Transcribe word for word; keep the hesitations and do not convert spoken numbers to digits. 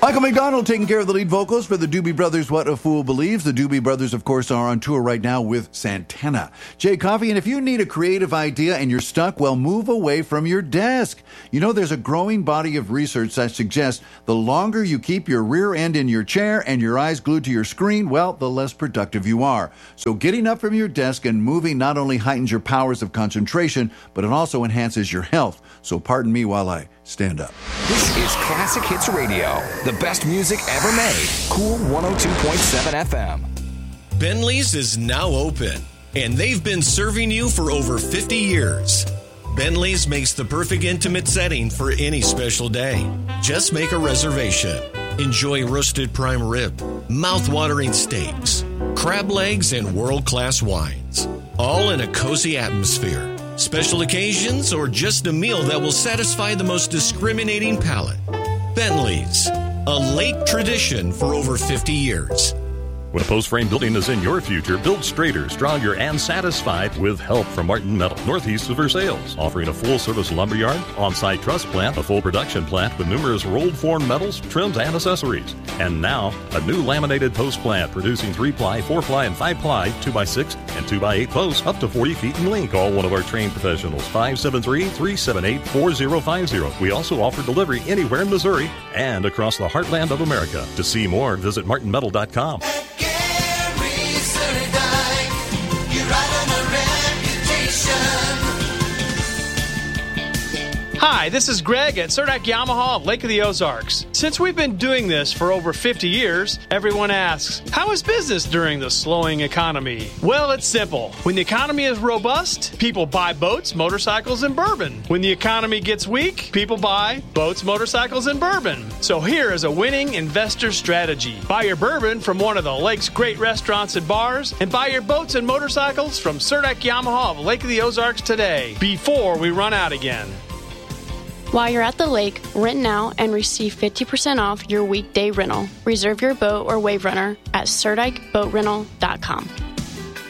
Michael McDonald taking care of the lead vocals for the Doobie Brothers, What a Fool Believes. The Doobie Brothers, of course, are on tour right now with Santana. Jay Coffey, and if you need a creative idea and you're stuck, well, move away from your desk. You know, there's a growing body of research that suggests the longer you keep your rear end in your chair and your eyes glued to your screen, well, the less productive you are. So getting up from your desk and moving not only heightens your powers of concentration, but it also enhances your health. So pardon me while I stand up. This is Classic Hits Radio, the best music ever made. Cool one oh two point seven F M. Bentley's is now open, and they've been serving you for over fifty years. Bentley's makes the perfect intimate setting for any special day. Just make a reservation. Enjoy roasted prime rib, mouth-watering steaks, crab legs, and world-class wines, all in a cozy atmosphere. Special occasions, or just a meal that will satisfy the most discriminating palate. Bentley's, a late tradition for over fifty years. When a post-frame building is in your future, build straighter, stronger, and satisfied with help from Martin Metal, northeast of Versailles, offering a full-service lumberyard, on-site truss plant, a full production plant with numerous rolled-form metals, trims, and accessories. And now, a new laminated post plant producing three-ply, four-ply, and five-ply, two by six, and two by eight posts up to forty feet in length. Call one of our trained professionals, five seven three, three seven eight, four zero five zero. We also offer delivery anywhere in Missouri and across the heartland of America. To see more, visit martin metal dot com. Hi, this is Greg at Surdak Yamaha of Lake of the Ozarks. Since we've been doing this for over fifty years, everyone asks, how is business during the slowing economy? Well, it's simple. When the economy is robust, people buy boats, motorcycles, and bourbon. When the economy gets weak, people buy boats, motorcycles, and bourbon. So here is a winning investor strategy. Buy your bourbon from one of the lake's great restaurants and bars, and buy your boats and motorcycles from Surdak Yamaha of Lake of the Ozarks today, before we run out again. While you're at the lake, rent now and receive fifty percent off your weekday rental. Reserve your boat or wave runner at Surdyke Boat Rental dot com.